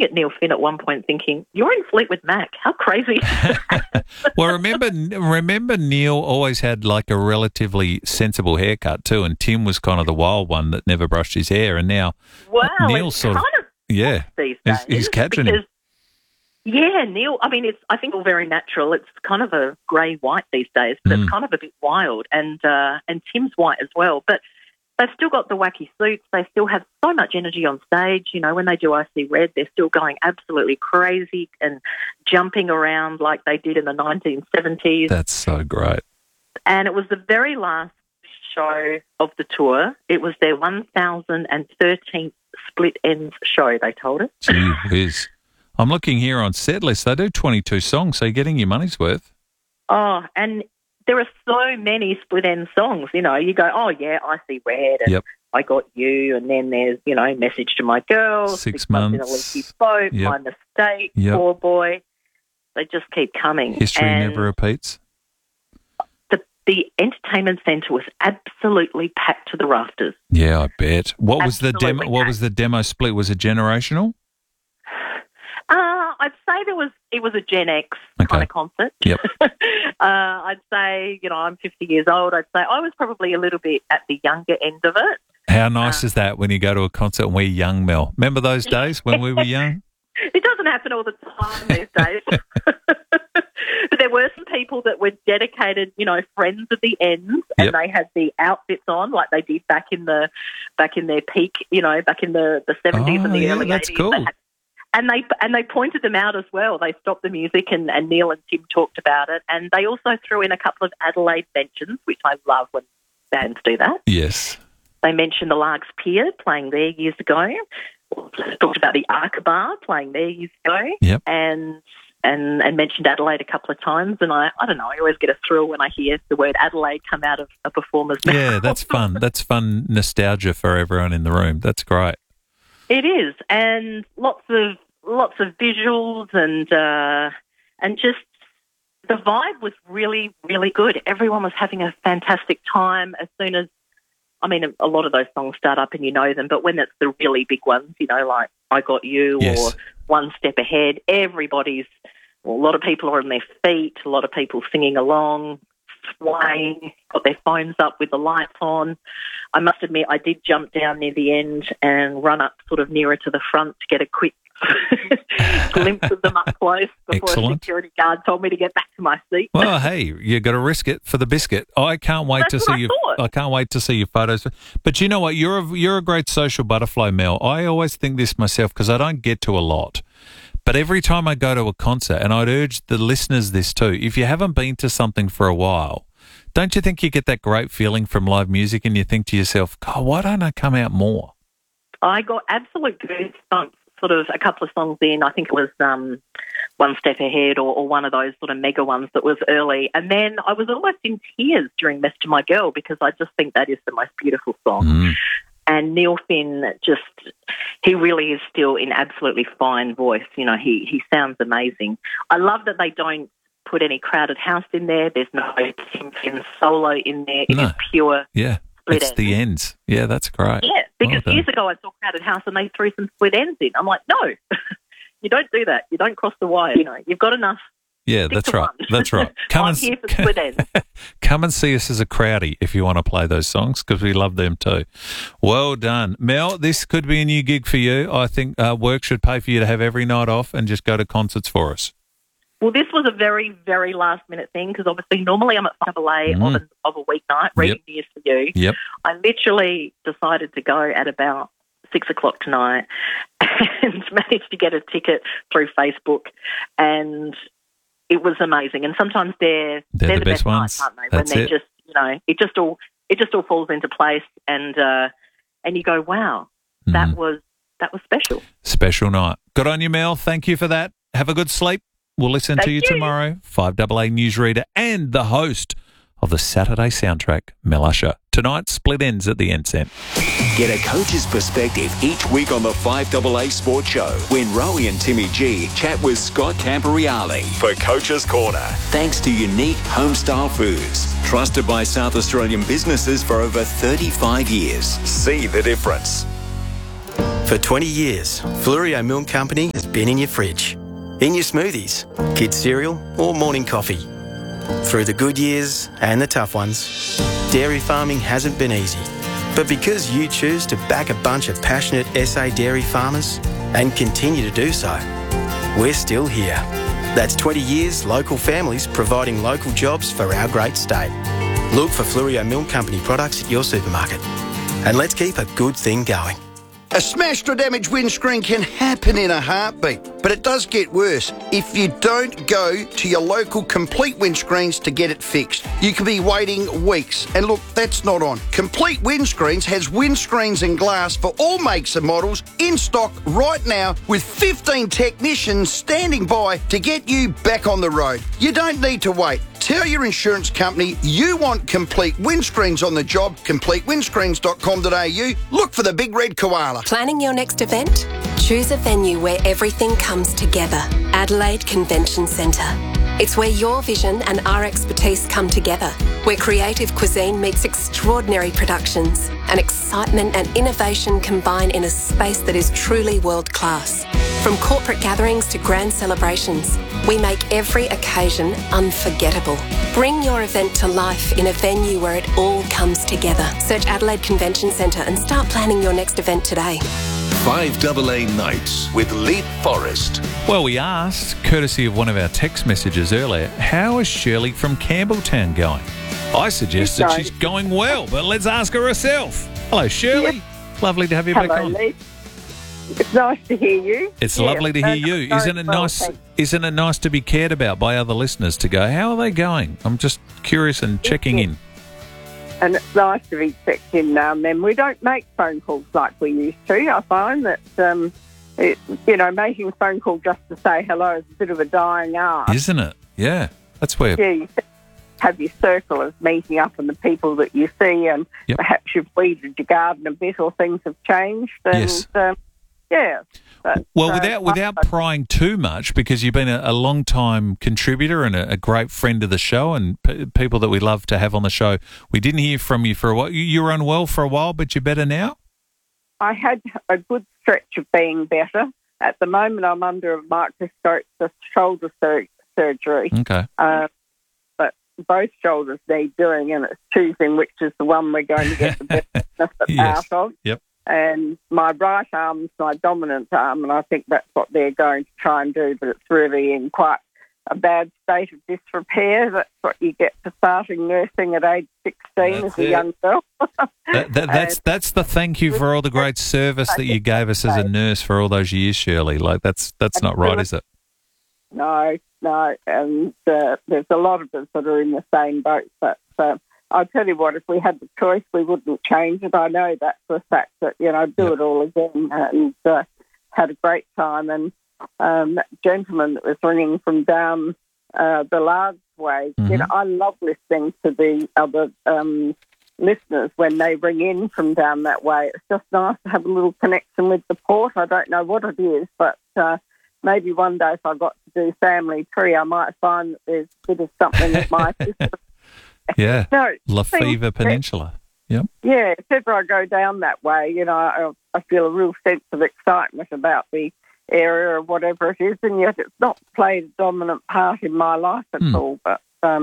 looking at Neil Finn at one point thinking, you're in Fleetwood Mac. How crazy is that? Well, remember Neil always had like a relatively sensible haircut too, and Tim was kind of the wild one that never brushed his hair, and now Neil's sort of these days, he's catching him. Yeah, Neil, I mean, I think all very natural. It's kind of a grey-white these days, but it's kind of a bit wild, and Tim's white as well, but they've still got the wacky suits. They still have so much energy on stage. You know, when they do I See Red, they're still going absolutely crazy and jumping around like they did in the 1970s. That's so great. And it was the very last show of the tour. It was their 1013th Split Ends show, they told us. Gee whiz. I'm looking here on Setlist. They do 22 songs, so you're getting your money's worth. Oh, and there are so many Split End songs. You know, you go, oh, yeah, I See Red, and I Got You, and then there's, you know, Message to My Girl, 6 months in a Leaky Boat, My Mistake, Poor Boy. They just keep coming. History Never Repeats. The entertainment centre was absolutely packed to the rafters. Yeah, I bet. What was the demo? What was the demo split? Was it generational? I'd say it was a Gen X kind of concert. Yep. I'd say, you know, I'm 50 years old. I'd say I was probably a little bit at the younger end of it. How nice is that when you go to a concert and we're young, Mel? Remember those days when we were young? It doesn't happen all the time these days. But there were some people that were dedicated, you know, friends of the Ends, and they had the outfits on like they did back in their peak, you know, back in the 70s and the early 80s. That's cool. And they pointed them out as well. They stopped the music and Neil and Tim talked about it. And they also threw in a couple of Adelaide mentions, which I love when bands do that. Yes. They mentioned the Larks Pier playing there years ago. Talked about the Arkabar playing there years ago. Yep. And mentioned Adelaide a couple of times. And I don't know, I always get a thrill when I hear the word Adelaide come out of a performer's mouth. Yeah, that's fun. That's fun nostalgia for everyone in the room. That's great. It is, and lots of visuals and just the vibe was really, really good. Everyone was having a fantastic time. As soon as, I mean, a lot of those songs start up and you know them, but when it's the really big ones, you know, like I Got You or One Step Ahead, a lot of people are on their feet, a lot of people singing along, swaying, got their phones up with the lights on. I must admit, I did jump down near the end and run up sort of nearer to the front to get a quick glimpse of them up close before a security guard told me to get back to my seat. Well, hey, you got to risk it for the biscuit. I can't wait to see you. I can't wait to see your photos. But you know what? You're a great social butterfly, Mel. I always think this myself because I don't get to a lot. But every time I go to a concert, and I'd urge the listeners this too, if you haven't been to something for a while, don't you think you get that great feeling from live music and you think to yourself, God, why don't I come out more? I got absolute goosebumps sort of a couple of songs in. I think it was One Step Ahead or one of those sort of mega ones that was early. And then I was almost in tears during Message to My Girl because I just think that is the most beautiful song. Mm. And Neil Finn he really is still in absolutely fine voice. You know, he sounds amazing. I love that they don't put any Crowded House in there. There's no Tim Finn solo in there. It is pure Split Ends. The Ends. Yeah, that's great. Yeah, because years ago I saw Crowded House and they threw some Split Ends in. I'm like, no, you don't do that. You don't cross the wire. You know, you've got enough. Yeah, that's right. That's right. I'm here for Split Ends. Come and see us as a crowdie if you want to play those songs because we love them too. Well done. Mel, this could be a new gig for you. I think work should pay for you to have every night off and just go to concerts for us. Well, this was a very, very last-minute thing because obviously normally I'm at 5LA of a weeknight reading News for You. Yep. I literally decided to go at about 6 o'clock tonight and managed to get a ticket through Facebook, and it was amazing. And sometimes they're the best ones, nights, aren't they? That's when they're just, you know, it just all falls into place, and you go, wow, that was special. Special night. Good on you, Mel. Thank you for that. Have a good sleep. We'll listen to you tomorrow. 5AA newsreader and the host of the Saturday soundtrack, Mel Usher. Tonight, Split Ends at the NSEN. Get a coach's perspective each week on the 5AA Sports Show when Rowie and Timmy G chat with Scott Camporeale for Coach's Corner. Thanks to Unique Homestyle Foods, trusted by South Australian businesses for over 35 years. See the difference. For 20 years, Flurio Milk Company has been in your fridge, in your smoothies, kids' cereal or morning coffee. Through the good years and the tough ones, dairy farming hasn't been easy. But because you choose to back a bunch of passionate SA dairy farmers and continue to do so, we're still here. That's 20 years local families providing local jobs for our great state. Look for Flurio Milk Company products at your supermarket. And let's keep a good thing going. A smashed or damaged windscreen can happen in a heartbeat, but it does get worse if you don't go to your local Complete Windscreens to get it fixed. You could be waiting weeks, and look, that's not on. Complete Windscreens has windscreens and glass for all makes and models in stock right now with 15 technicians standing by to get you back on the road. You don't need to wait. Tell your insurance company you want Complete Windscreens on the job. CompleteWindscreens.com.au. Look for the big red koala. Planning your next event? Choose a venue where everything comes together. Adelaide Convention Centre. It's where your vision and our expertise come together, where creative cuisine meets extraordinary productions, and excitement and innovation combine in a space that is truly world-class. From corporate gatherings to grand celebrations, we make every occasion unforgettable. Bring your event to life in a venue where it all comes together. Search Adelaide Convention Centre and start planning your next event today. 5AA Nights with Leap Forest. Well, we asked, courtesy of one of our text messages earlier, how is Shirley from Campbelltown going? I suggested she's going well, but let's ask her herself. Hello, Shirley. Yep. Lovely to have you back on. Lee. It's nice to hear you. It's lovely to hear you. Isn't it nice? Isn't it nice to be cared about by other listeners to go, how are they going? I'm just curious and checking in. And it's nice to be checked in now and then. We don't make phone calls like we used to. I find that, making a phone call just to say hello is a bit of a dying art. Isn't it? Yeah. That's where... Yeah, you have your circle of meeting up and the people that you see, and perhaps you've weeded your garden a bit or things have changed. And, yes. Yeah. But, well, without prying too much, because you've been a long-time contributor and a great friend of the show and people that we love to have on the show, we didn't hear from you for a while. You were unwell for a while, but you're better now? I had a good stretch of being better. At the moment, I'm under a microscope for shoulder surgery. Okay. But both shoulders need doing, and it's choosing which is the one we're going to get the best benefit out of. Yep. And my right arm's my dominant arm, and I think that's what they're going to try and do, but it's really in quite a bad state of disrepair. That's what you get for starting nursing at age 16 as a young girl. That's the thank you for all the great service that you gave us as a nurse for all those years, Shirley. Like that's not right, is it? No, and there's a lot of us that are in the same boat, but I'll tell you what, if we had the choice, we wouldn't change it. I know that for a fact that, do it all again, and had a great time. And that gentleman that was ringing from down the Largs way, I love listening to the other listeners when they ring in from down that way. It's just nice to have a little connection with the port. I don't know what it is, but maybe one day if I got to do family tree, I might find that there's a bit of something that my sister... Yeah, Lefevre Peninsula. Yep. Yeah, if ever I go down that way, I feel a real sense of excitement about the area or whatever it is, and yet it's not played a dominant part in my life at all. But,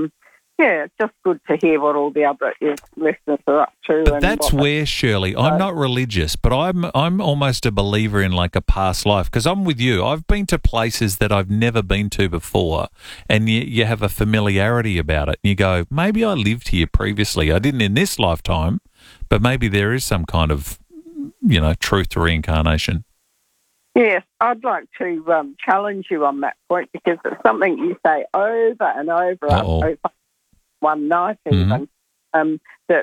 it's just good to hear what all the other listeners are up to. But that's where, Shirley, I'm not religious, but I'm almost a believer in like a past life, because I'm with you. I've been to places that I've never been to before, and you have a familiarity about it. And you go, maybe I lived here previously. I didn't in this lifetime, but maybe there is some kind of, truth to reincarnation. Yes, I'd like to challenge you on that point, because it's something you say over and over one night even, that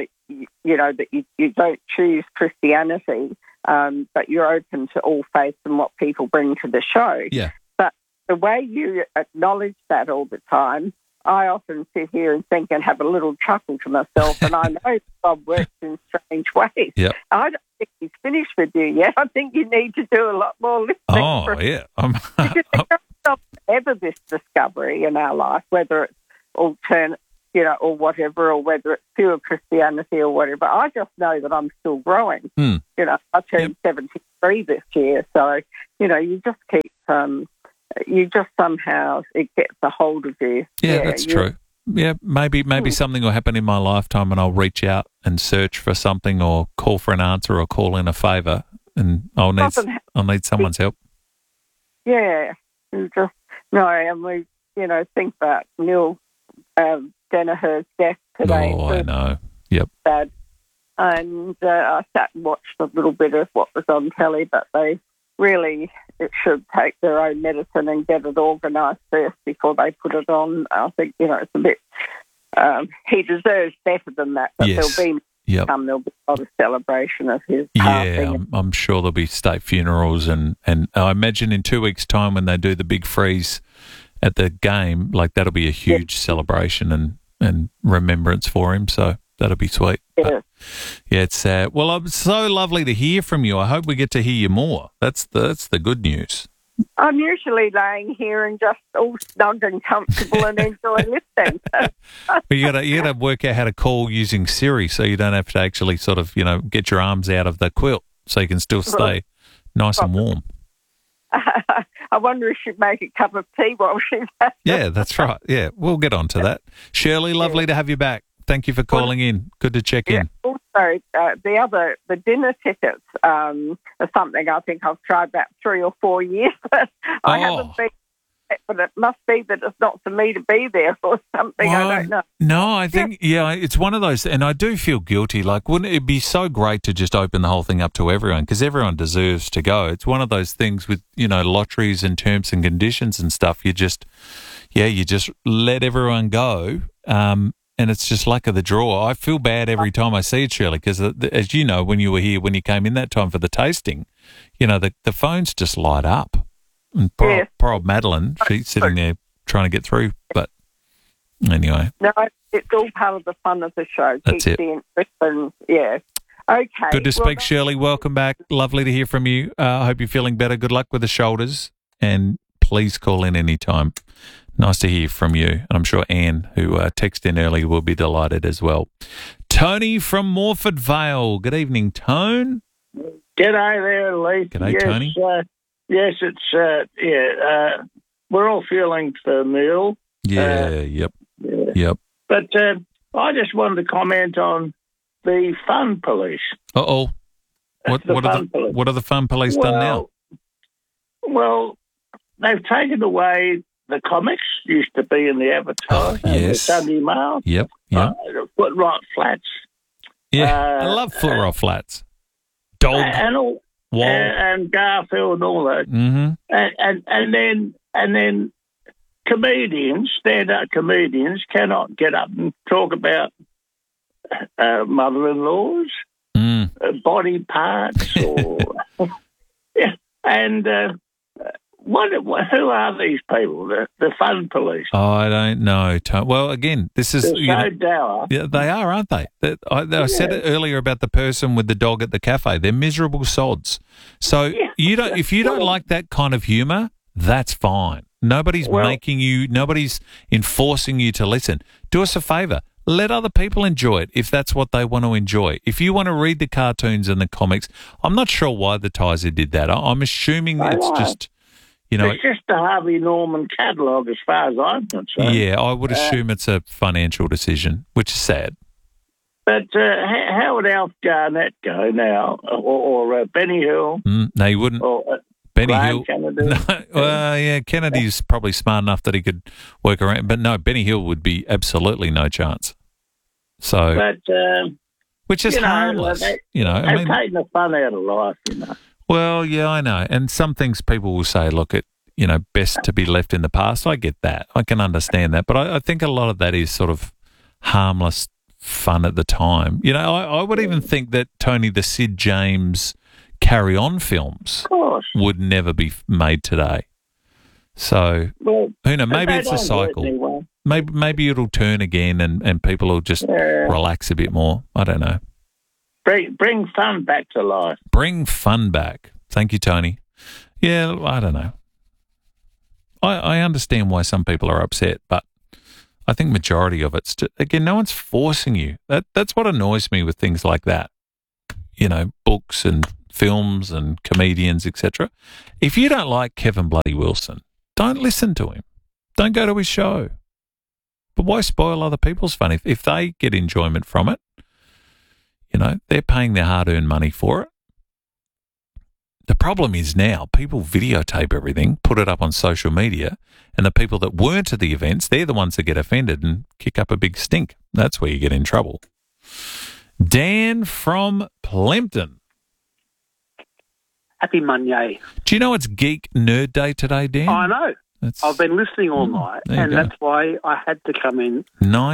you don't choose Christianity, but you're open to all faiths and what people bring to the show. Yeah. But the way you acknowledge that all the time, I often sit here and think and have a little chuckle to myself, and I know God works in strange ways. Yep. I don't think he's finished with you yet. I think you need to do a lot more listening. Oh, yeah. Because there's ever this discovery in our life, whether it's or whatever, or whether it's pure Christianity or whatever. I just know that I'm still growing. I turned 73 this year, so, you just keep, you just somehow, it gets a hold of you. Yeah, that's true. Yeah, maybe something will happen in my lifetime and I'll reach out and search for something or call for an answer or call in a favour, and I'll need someone's help. Yeah, and we, think about Neil Danaher's death today. Oh, I know. Yep. Sad. And I sat and watched a little bit of what was on telly, but they really should take their own medicine and get it organised first before they put it on. I think, it's a bit... he deserves better than that, but yes. there'll be a lot of celebration of his passing. Yeah, I'm sure there'll be state funerals, and I imagine in 2 weeks' time when they do the big freeze at the game, like that'll be a huge celebration and remembrance for him, so that'll be sweet. Yeah. But, it's sad. Well, it's so lovely to hear from you. I hope we get to hear you more. That's the good news. I'm usually laying here and just all snug and comfortable and enjoy listening. But you gotta work out how to call using Siri, so you don't have to actually sort of get your arms out of the quilt, so you can still stay nice and warm. I wonder if she'd make a cup of tea while she's at it. Yeah, that's right. Yeah, we'll get on to that. Shirley, lovely to have you back. Thank you for calling in. Good to check in. Also, the dinner tickets are something I think I've tried about 3 or 4 years. I haven't been, but it must be that it's not for me to be there or something. Well, I don't know. No, I think, it's one of those, and I do feel guilty. Like, wouldn't it be so great to just open the whole thing up to everyone? Because everyone deserves to go. It's one of those things with, lotteries and terms and conditions and stuff. You just let everyone go. And it's just luck of the draw. I feel bad every time I see it, Shirley, because as you know, when you were here, when you came in that time for the tasting, the phones just light up. And poor old Madeline, she's sitting there trying to get through. But anyway. No, it's all part of the fun of the show. That's it. Okay. Good to speak, Shirley. Welcome back. Lovely to hear from you. I hope you're feeling better. Good luck with the shoulders. And please call in anytime. Nice to hear from you. And I'm sure Anne, who texted in earlier, will be delighted as well. Tony from Morford Vale. Good evening, Tone. G'day there, Lee. G'day, Tony. Yes, it's, we're all feeling for Neil. Yep. But I just wanted to comment on the fun police. Uh-oh. What are the fun police done now? Well, they've taken away the comics used to be in the Avatar, the Sunday Mail. Yep. Footrot Flats. Yeah, I love Footrot Flats. Dog. And Garfield and all that. Mm-hmm. And then comedians, stand-up comedians, cannot get up and talk about mother-in-laws, body parts, or who are these people? The fun police. Oh, I don't know. Well, again, this is so dour. Yeah, they are, aren't they? I said it earlier about the person with the dog at the cafe. They're miserable sods. So if you don't like that kind of humour, that's fine. Nobody's making you. Nobody's enforcing you to listen. Do us a favour. Let other people enjoy it if that's what they want to enjoy. If you want to read the cartoons and the comics, I'm not sure why the Tizer did that. I'm assuming it's just. It's just the Harvey Norman catalogue as far as I'm concerned. Yeah, I would assume it's a financial decision, which is sad. But how would Alf Garnett go now, or Benny Hill? No, he wouldn't. Or Benny Hill. Kennedy. No, Kennedy's probably smart enough that he could work around. But no, Benny Hill would be absolutely no chance. So, which is harmless. They've taken the fun out of life, Well, yeah, I know. And some things people will say, look, best to be left in the past. I get that. I can understand that. But I think a lot of that is sort of harmless fun at the time. I would even think that, Tony, the Sid James Carry On films would never be made today. So, who knows? Maybe it's a cycle. Anyway. Maybe it'll turn again and people will just relax a bit more. I don't know. Bring fun back to life. Bring fun back. Thank you, Tony. Yeah, I don't know. I understand why some people are upset, but I think majority of it's, again, no one's forcing you. That's what annoys me with things like that. You know, books and films and comedians, etc. If you don't like Kevin Bloody Wilson, don't listen to him. Don't go to his show. But why spoil other people's fun? If they get enjoyment from it, you know, they're paying their hard-earned money for it. The problem is now people videotape everything, put it up on social media, and the people that weren't at the events, they're the ones that get offended and kick up a big stink. That's where you get in trouble. Dan from Plympton. Happy Monday. Do you know it's Geek Nerd Day today, Dan? I know. I've been listening all night, and that's why I had to come in.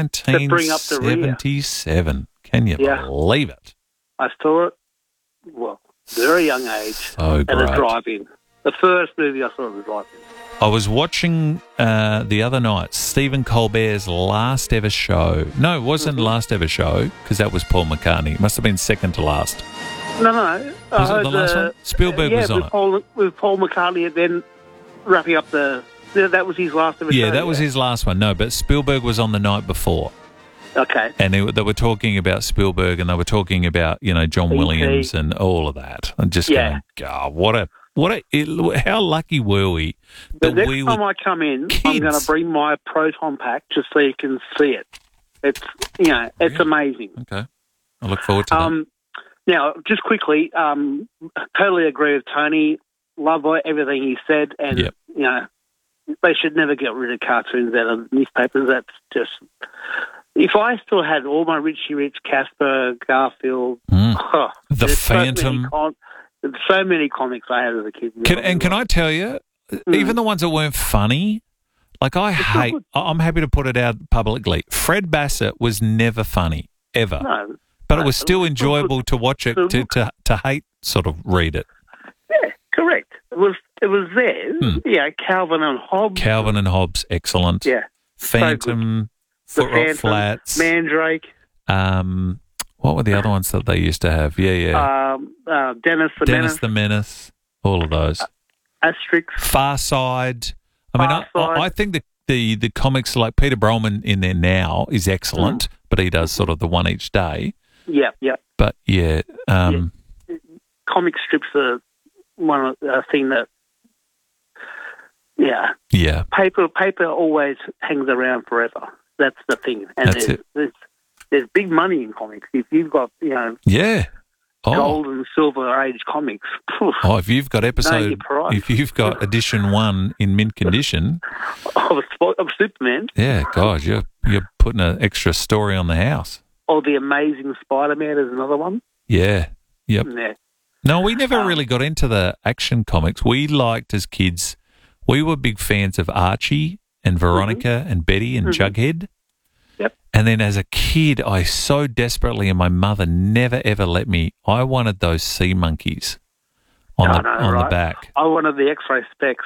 1977. Can you believe it? I saw it, very young age, so at a drive-in. The first movie I saw at the drive-in. I was watching the other night Stephen Colbert's last ever show. No, it wasn't last ever show because that was Paul McCartney. It must have been second to last. No. Was it the last one? Spielberg was on it. With Paul McCartney, and then wrapping up that was his last ever show. Yeah, that was his last one. No, but Spielberg was on the night before. Okay. And they were talking about Spielberg, and they were talking about, you know, John Williams and all of that. And just going, God, how lucky were we? The next time I come in, kids. I'm going to bring my Proton Pack just so you can see it. It's, you know, it's amazing. Okay. I look forward to that. Now, just quickly, totally agree with Tony. Love everything he said, and, you know, they should never get rid of cartoons out of newspapers. That's just... If I still had all my Richie Rich, Casper, Garfield... The Phantom... So many comics I had as a kid. Can I tell you, even the ones that weren't funny, like I'm happy to put it out publicly, Fred Bassett was never funny, ever. No. But it was still enjoyable to watch it, to hate sort of read it. Yeah, correct. It was there. Yeah, Calvin and Hobbes. Calvin and Hobbes, excellent. Yeah. Phantom, Foot Rock Flats. Mandrake. What were the other ones that they used to have? Dennis the Menace. All of those. Asterix. Far Side. I think the comics like Peter Brolman in there now is excellent, but he does sort of the one each day. Yeah. But comic strips are one thing that. Yeah. Paper always hangs around forever. That's the thing, and there's big money in comics. If you've got, you know, gold and silver age comics. If you've got if you've got edition 1 in mint condition of Superman. Yeah, gosh, you're putting an extra story on the house. Or the Amazing Spider-Man is another one. Yeah. Yep. Yeah. No, we never really got into the action comics. We liked as kids. We were big fans of Archie and Veronica and Betty and Jughead. Yep. And then as a kid, I so desperately, and my mother never, ever let me, I wanted those sea monkeys on the back. I wanted the X-ray specs.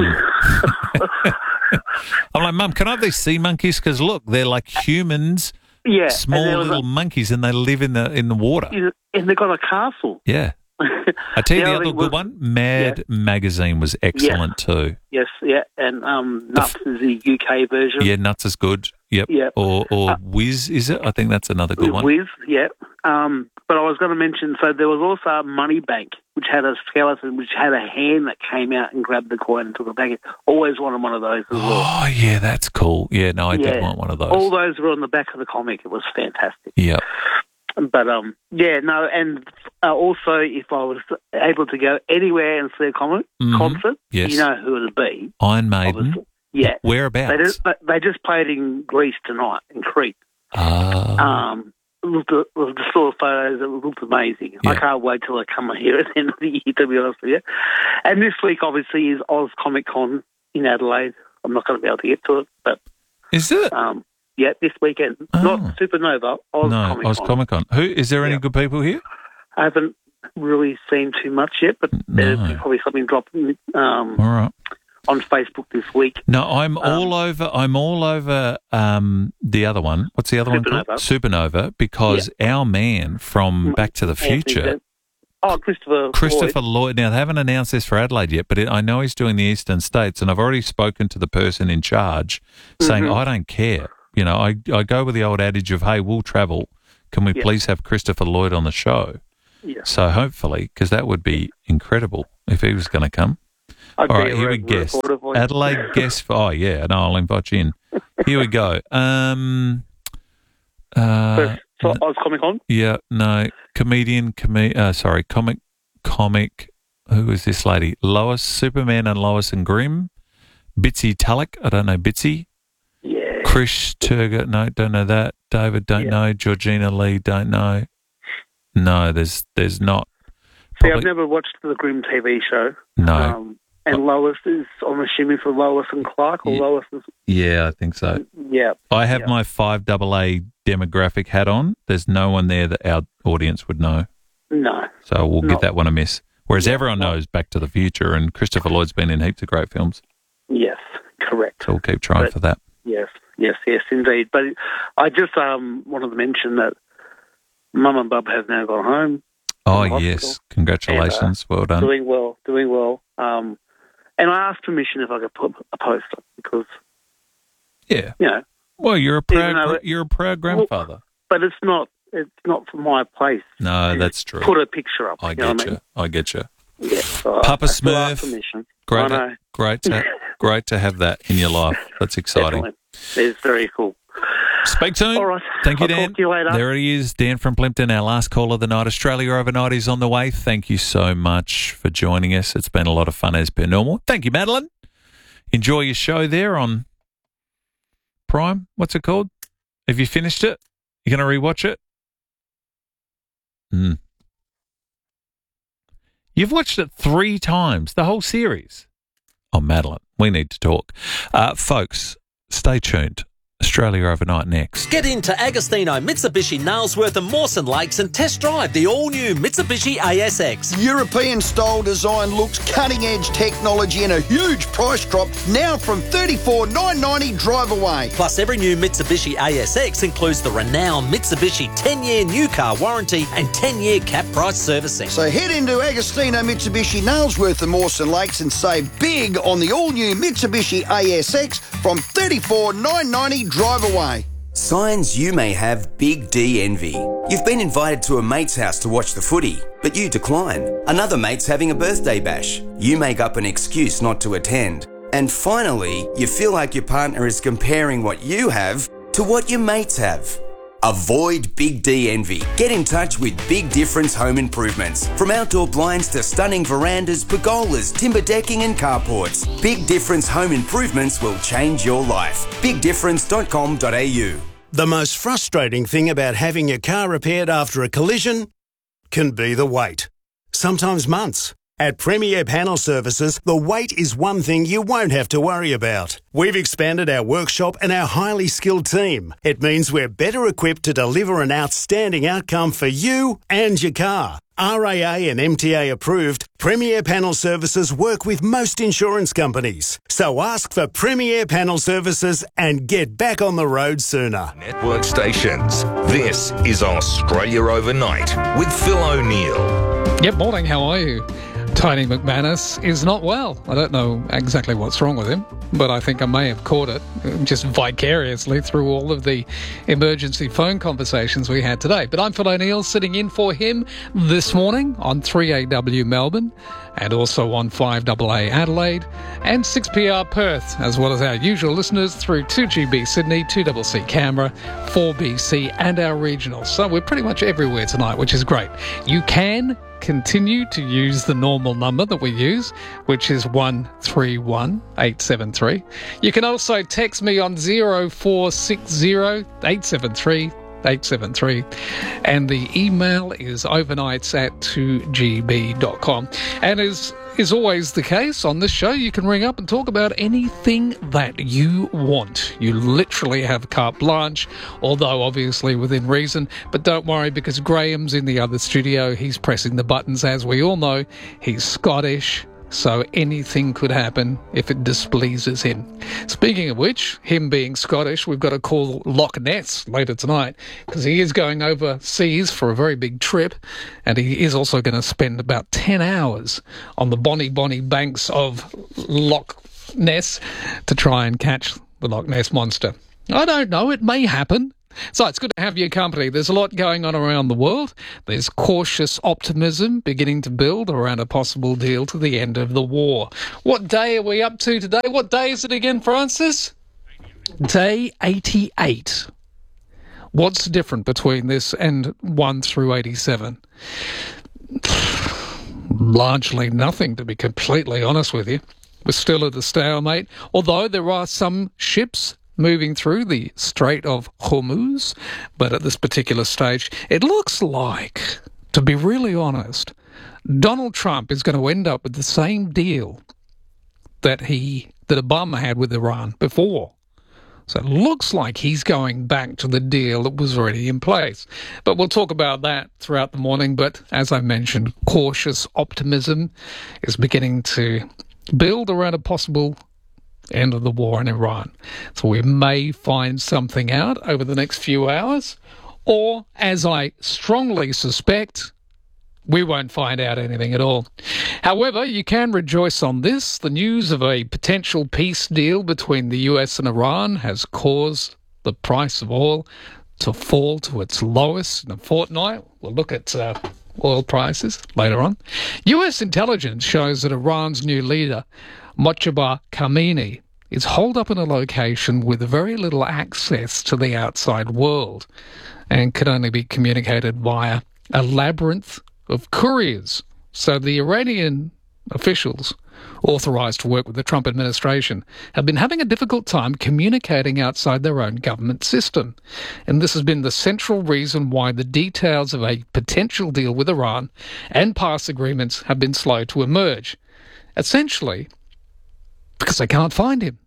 I'm like, Mum, can I have these sea monkeys? Because, look, they're like humans, small little monkeys, and they live in the water. And they've got a castle. Yeah. I tell you the other good one, Mad Magazine was excellent too. Yes, and Nuts is the UK version. Yeah, Nuts is good. Yep. Or Whiz, is it? I think that's another good one. Whiz, yeah. But I was going to mention, so there was also a Money Bank, which had a skeleton, which had a hand that came out and grabbed the coin and took it back. Always wanted one of those as well. Oh, yeah, that's cool. Yeah, no, I did want one of those. All those were on the back of the comic. It was fantastic. Yeah. But, and also if I was able to go anywhere and see a concert, you know who it would be. Iron Maiden. Obviously. Yeah. Whereabouts? They just played in Greece tonight, in Crete. The sort of photos, it looked amazing. Yeah. I can't wait till I come here at the end of the year, to be honest with you. And this week, obviously, is Oz Comic Con in Adelaide. I'm not going to be able to get to it, but... Is it? Yeah, this weekend. Not Supernova, Comic Con. Oz Comic Con. Is there any good people here? I haven't really seen too much yet, but there's probably something dropping all right. on Facebook this week. No, I'm all over the other one. What's the other one called? Supernova, because our man from Back to the Future... Christopher Lloyd. Now, they haven't announced this for Adelaide yet, but I know he's doing the Eastern States, and I've already spoken to the person in charge saying, I don't care. You know, I go with the old adage of, hey, we'll travel. Can we please have Christopher Lloyd on the show? Yeah. So hopefully, because that would be incredible if he was going to come. All right, here we guest. Adelaide guest. Oh, yeah, no, I'll invite you in. Here we go. Oz Comic Con? Yeah, no, comic. Who is this lady? Lois, Superman and Lois and Grimm. Bitsy Tulloch, I don't know Bitsy. Yeah. Krish Turger, no, don't know that. David, don't know. Georgina Lee, don't know. No, there's not. See, I've never watched the Grimm TV show. No. And Lois is, I'm assuming, for Lois and Clark, or Lois is... Yeah, I think so. Yeah. I have my 5AA demographic hat on. There's no one there that our audience would know. No. So we'll give that one a miss. Whereas everyone knows Back to the Future, and Christopher Lloyd's been in heaps of great films. Yes, correct. So we'll keep trying for that. Yes, indeed. But I just wanted to mention that Mum and Bub have now gone home. Oh, yes. Congratulations. Well done. Doing well. And I asked permission if I could put a post up because, you know. Well, you're a proud grandfather. But it's not for my place. No, that's true. Put a picture up. I get you. Yeah. So Papa Smurf. Great to have that in your life. That's exciting. Definitely. It's very cool. Speak soon. All right. Thank you, I'll Dan. talk to you later. There he is, Dan from Plympton, our last call of the night. Australia Overnight is on the way. Thank you so much for joining us. It's been a lot of fun as per normal. Thank you, Madeline. Enjoy your show there on Prime. What's it called? Have you finished it? You going to rewatch it? You've watched it 3 times, the whole series. Oh, Madeline, we need to talk. Folks, stay tuned. Australia Overnight next. Get into Agostino, Mitsubishi, Nailsworth and Mawson Lakes and test drive the all-new Mitsubishi ASX. European-style design looks, cutting-edge technology and a huge price drop now from $34,990 drive away. Plus, every new Mitsubishi ASX includes the renowned Mitsubishi 10-year new car warranty and 10-year cap price servicing. So head into Agostino, Mitsubishi, Nailsworth and Mawson Lakes and save big on the all-new Mitsubishi ASX from $34,990 drive away. Signs you may have Big D envy. You've been invited to a mate's house to watch the footy, but you decline. Another mate's having a birthday bash. You make up an excuse not to attend. And finally, you feel like your partner is comparing what you have to what your mates have. Avoid Big D envy. Get in touch with Big Difference Home Improvements. From outdoor blinds to stunning verandas, pergolas, timber decking and carports, Big Difference Home Improvements will change your life. BigDifference.com.au. The most frustrating thing about having your car repaired after a collision can be the wait. Sometimes months. At Premier Panel Services, the wait is one thing you won't have to worry about. We've expanded our workshop and our highly skilled team. It means we're better equipped to deliver an outstanding outcome for you and your car. RAA and MTA approved, Premier Panel Services work with most insurance companies. So ask for Premier Panel Services and get back on the road sooner. Network stations. This is Australia Overnight with Phil O'Neill. Yep, morning, how are you? Tony McManus is not well. I don't know exactly what's wrong with him, but I think I may have caught it just vicariously through all of the emergency phone conversations we had today. But I'm Phil O'Neill sitting in for him this morning on 3AW Melbourne and also on 5AA Adelaide and 6PR Perth, as well as our usual listeners through 2GB Sydney, 2CC Canberra, 4BC and our regionals. So we're pretty much everywhere tonight, which is great. You can continue to use the normal number that we use, which is 131 873. You can also text me on 0460 873 873 and the email is overnights@2gb.com. And as is always the case on this show, you can ring up and talk about anything that you want. You literally have carte blanche, although obviously within reason. But don't worry, because Graham's in the other studio. He's pressing the buttons, as we all know. He's Scottish, so anything could happen if it displeases him. Speaking of which, him being Scottish, we've got to call Loch Ness later tonight because he is going overseas for a very big trip, and he is also going to spend about 10 hours on the bonny banks of Loch Ness to try and catch the Loch Ness Monster. I don't know. It may happen. So it's good to have your company. There's a lot going on around the world. There's cautious optimism beginning to build around a possible deal to the end of the war. What day are we up to today? What day is it again, Francis? Day 88. What's different between this and 1 through 87? Largely nothing, to be completely honest with you. We're still at a stalemate, although there are some ships moving through the Strait of Hormuz, but at this particular stage, it looks like, to be really honest, Donald Trump is going to end up with the same deal that Obama had with Iran before. So it looks like he's going back to the deal that was already in place. But we'll talk about that throughout the morning. But as I mentioned, cautious optimism is beginning to build around a possible end of the war in Iran. So we may find something out over the next few hours, or, as I strongly suspect, we won't find out anything at all. However, you can rejoice on this. The news of a potential peace deal between the US and Iran has caused the price of oil to fall to its lowest in a fortnight. We'll look at oil prices later on. US intelligence shows that Iran's new leader, Mojtaba Khamenei, is holed up in a location with very little access to the outside world and can only be communicated via a labyrinth of couriers. So the Iranian officials authorised to work with the Trump administration have been having a difficult time communicating outside their own government system. And this has been the central reason why the details of a potential deal with Iran and past agreements have been slow to emerge. Essentially, because they can't find him.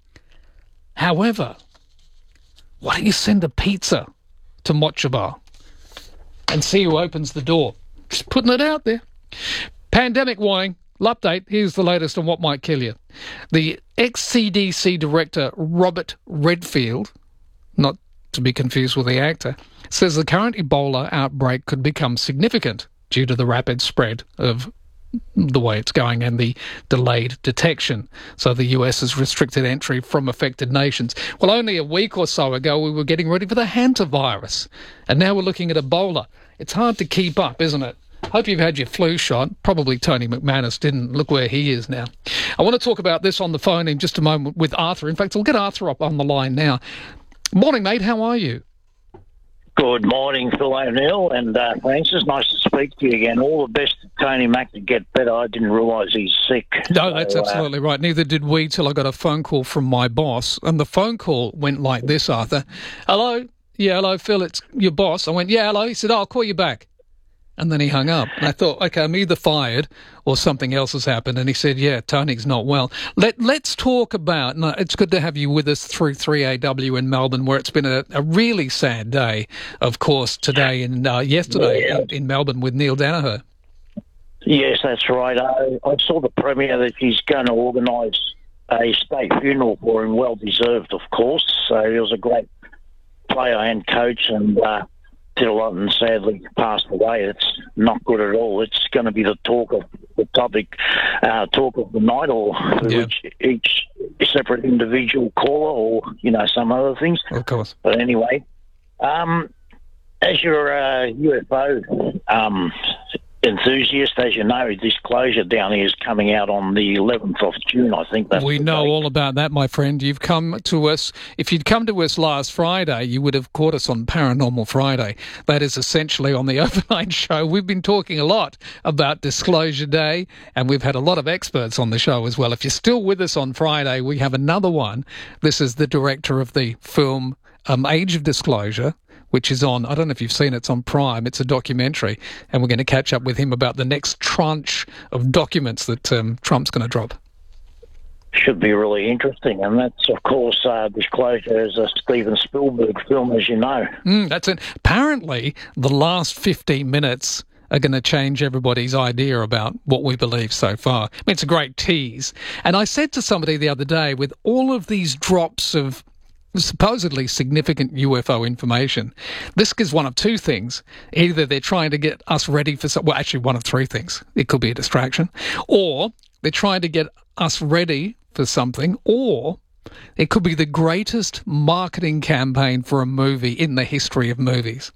However, why don't you send a pizza to Mojtaba and see who opens the door? Just putting it out there. Pandemic warning. Update. Here's the latest on what might kill you. The ex-CDC director, Robert Redfield, not to be confused with the actor, says the current Ebola outbreak could become significant due to the rapid spread of the way it's going and the delayed detection. So the US has restricted entry from affected nations. Well, only a week or so ago, we were getting ready for the hantavirus, and now we're looking at Ebola. It's hard to keep up, isn't it? Hope you've had your flu shot. Probably Tony McManus didn't. Look where he is now. I want to talk about this on the phone in just a moment with Arthur. In fact, I'll get Arthur up on the line now. Morning, mate. How are you? Good morning, Phil O'Neill and Francis. Nice to speak to you again. All the best to Tony Mack to get better. I didn't realise he's sick. No, that's absolutely right. Neither did we till I got a phone call from my boss. And the phone call went like this, Arthur. Hello? Yeah, hello, Phil, it's your boss. I went, yeah, hello. He said, I'll call you back. And then he hung up. And I thought, okay, I'm either fired or something else has happened. And he said, yeah, Tony's not well. Let's talk about, no, it's good to have you with us through 3AW in Melbourne, where it's been a really sad day, of course, today and yesterday in Melbourne with Neil Danaher. Yes, that's right. I saw the Premier that he's going to organise a state funeral for him, well-deserved, of course. So he was a great player and coach and did a lot and sadly passed away. It's not good at all. It's going to be the talk of the topic, talk of the night, or each separate individual caller, or some other things. Of course. But anyway, as you're a UFO enthusiast, as you know, Disclosure down here is coming out on the 11th of June, I think. We know all about that, my friend. You've come to us. If you'd come to us last Friday, you would have caught us on Paranormal Friday. That is essentially on the overnight show. We've been talking a lot about Disclosure Day, and we've had a lot of experts on the show as well. If you're still with us on Friday, we have another one. This is the director of the film Age of Disclosure, which is on, I don't know if you've seen it, it's on Prime. It's a documentary, and we're going to catch up with him about the next tranche of documents that Trump's going to drop. Should be really interesting, and that's, of course, Disclosure is a Steven Spielberg film, as you know. That's it. Apparently, the last 15 minutes are going to change everybody's idea about what we believe so far. I mean, it's a great tease. And I said to somebody the other day, with all of these drops of supposedly significant UFO information, this is one of two things. Either they're trying to get us ready for well, actually one of three things. It could be a distraction, or they're trying to get us ready for something, or it could be the greatest marketing campaign for a movie in the history of movies.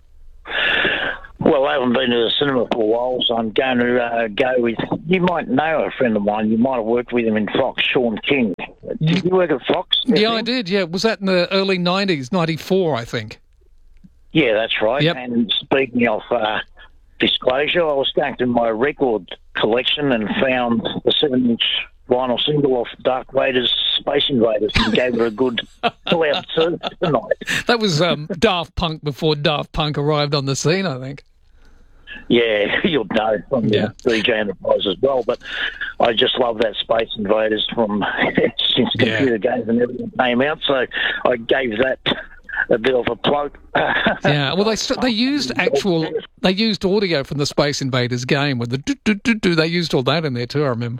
Well, I haven't been to the cinema for a while, so I'm going to go with... You might know a friend of mine. You might have worked with him in Fox, Sean King. Did you work at Fox? Yeah, I did, yeah. Was that in the early 90s, 94, I think? Yeah, that's right. Yep. And speaking of disclosure, I was going through my record collection and found the 7-inch vinyl single off Dark Vader's Space Invaders and gave her a good pull-out service tonight. That was Daft Punk before Daft Punk arrived on the scene, I think. Yeah, you'll know from the DJ Enterprise as well. But I just love that Space Invaders from since computer games and everything came out. So I gave that a bit of a plug. Yeah, well, they used audio from the Space Invaders game with the do. They used all that in there too, I remember.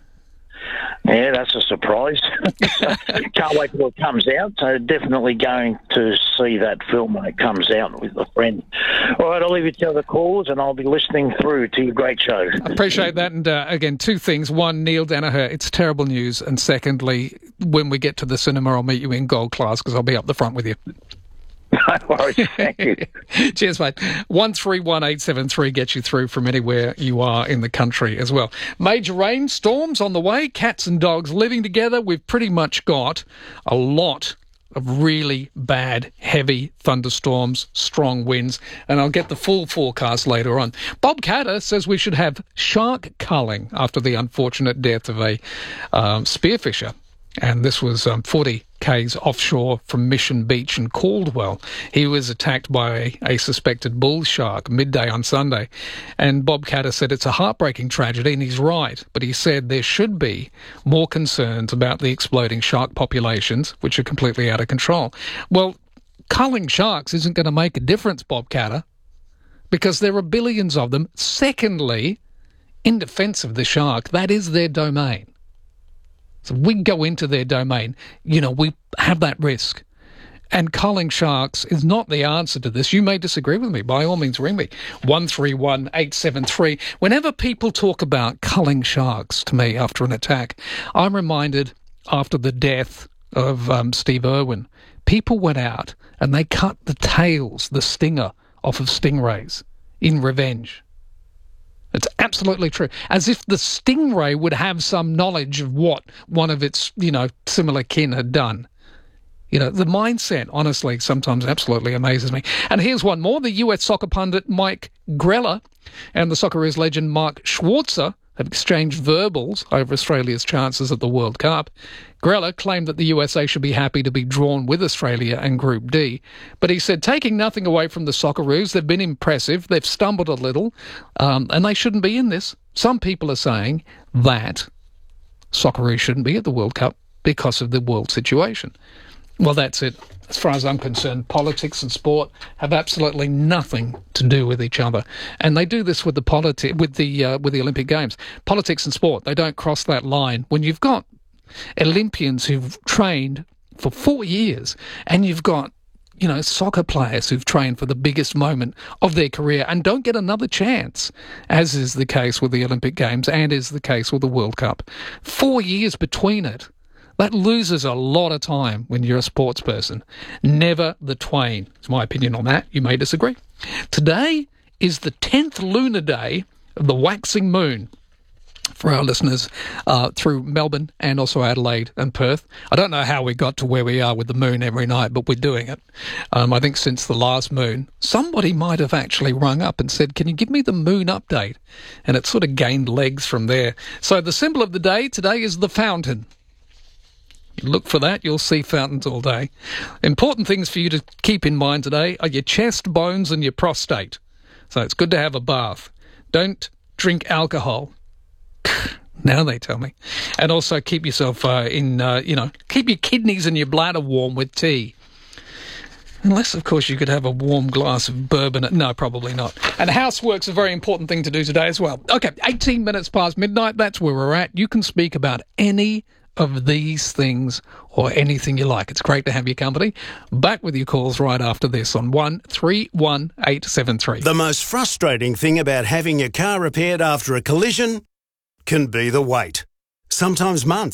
Yeah, that's a surprise. Can't wait till it comes out. So definitely going to see that film when it comes out with a friend. All right, I'll leave you to other calls and I'll be listening through to your great show. I appreciate that. And again, two things. One, Neil Danaher, it's terrible news. And secondly, when we get to the cinema, I'll meet you in gold class because I'll be up the front with you. No worries, thank you. Cheers, mate. 131873 gets you through from anywhere you are in the country as well. Major rainstorms on the way, cats and dogs living together. We've pretty much got a lot of really bad, heavy thunderstorms, strong winds, and I'll get the full forecast later on. Bob Catter says we should have shark culling after the unfortunate death of a spearfisher. And this was 40 k's offshore from Mission Beach in Caldwell. He was attacked by a suspected bull shark midday on Sunday. And Bob Catter said it's a heartbreaking tragedy, and he's right. But he said there should be more concerns about the exploding shark populations, which are completely out of control. Well, culling sharks isn't going to make a difference, Bob Catter, because there are billions of them. Secondly, in defence of the shark, that is their domain. So we go into their domain, we have that risk. And culling sharks is not the answer to this. You may disagree with me. By all means, ring me. 131873. Whenever people talk about culling sharks to me after an attack, I'm reminded after the death of Steve Irwin, people went out and they cut the tails, the stinger, off of stingrays in revenge. It's absolutely true. As if the stingray would have some knowledge of what one of its, similar kin had done. The mindset, honestly, sometimes absolutely amazes me. And here's one more. The US soccer pundit Mike Greller and the Socceroos legend Mark Schwarzer have exchanged verbals over Australia's chances at the World Cup. Greller claimed that the USA should be happy to be drawn with Australia and Group D. But he said, taking nothing away from the Socceroos, they've been impressive, they've stumbled a little, and they shouldn't be in this. Some people are saying that Socceroos shouldn't be at the World Cup because of the world situation. Well, that's it. As far as I'm concerned, politics and sport have absolutely nothing to do with each other, and they do this with the Olympic Games. Politics and sport, they don't cross that line. When you've got Olympians who've trained for 4 years, and you've got soccer players who've trained for the biggest moment of their career and don't get another chance, as is the case with the Olympic Games and is the case with the World Cup. 4 years between it. That loses a lot of time when you're a sports person. Never the twain. It's my opinion on that. You may disagree. Today is the 10th lunar day of the waxing moon for our listeners through Melbourne and also Adelaide and Perth. I don't know how we got to where we are with the moon every night, but we're doing it. I think since the last moon, somebody might have actually rung up and said, can you give me the moon update? And it sort of gained legs from there. So the symbol of the day today is the fountain. You look for that, you'll see fountains all day. Important things for you to keep in mind today are your chest bones and your prostate. So it's good to have a bath. Don't drink alcohol. Now they tell me. And also keep yourself keep your kidneys and your bladder warm with tea. Unless, of course, you could have a warm glass of bourbon. No, probably not. And housework's a very important thing to do today as well. Okay, 18 minutes past midnight, that's where we're at. You can speak about any of these things or anything you like. It's great to have your company. Back with your calls right after this on 131873. The most frustrating thing about having your car repaired after a collision can be the wait. Sometimes months.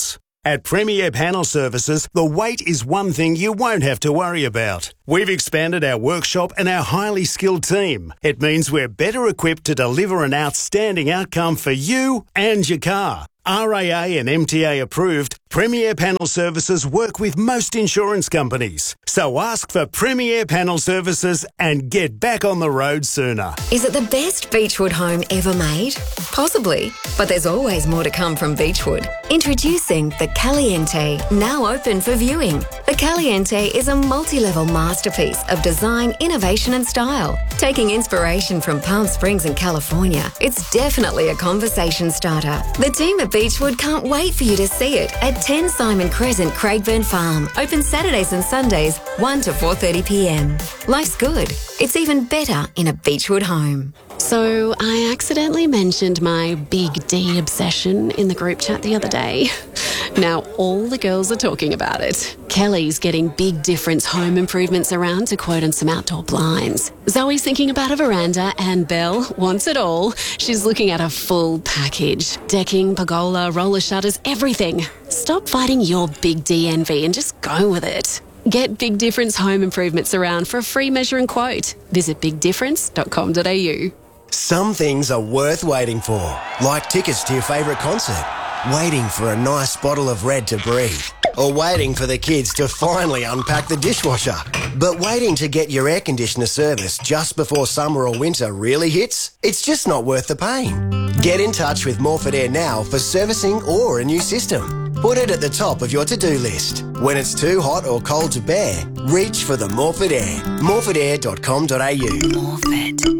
At Premier Panel Services, the wait is one thing you won't have to worry about. We've expanded our workshop and our highly skilled team. It means we're better equipped to deliver an outstanding outcome for you and your car. RAA and MTA approved, Premier Panel Services work with most insurance companies. So ask for Premier Panel Services and get back on the road sooner. Is it the best Beechwood home ever made? Possibly, but there's always more to come from Beechwood. Introducing the Caliente, now open for viewing. The Caliente is a multi-level masterpiece of design, innovation and style. Taking inspiration from Palm Springs in California, it's definitely a conversation starter. The team at Beechwood can't wait for you to see it at 10 Simon Crescent, Craigburn Farm. Open Saturdays and Sundays, 1 to 4:30 p.m. Life's good. It's even better in a Beechwood home. So I accidentally mentioned my Big D obsession in the group chat the other day. Now all the girls are talking about it. Kelly's getting Big Difference home improvements around to quote on some outdoor blinds. Zoe's thinking about a veranda and Belle wants it all. She's looking at a full package. Decking, pergola, roller shutters, everything. Stop fighting your Big D envy and just go with it. Get Big Difference home improvements around for a free measure and quote. Visit bigdifference.com.au. Some things are worth waiting for, like tickets to your favourite concert, waiting for a nice bottle of Red to breathe, or waiting for the kids to finally unpack the dishwasher. But waiting to get your air conditioner serviced just before summer or winter really hits? It's just not worth the pain. Get in touch with Morford Air now for servicing or a new system. Put it at the top of your to-do list. When it's too hot or cold to bear, reach for the Morford Air. morfordair.com.au. Morford.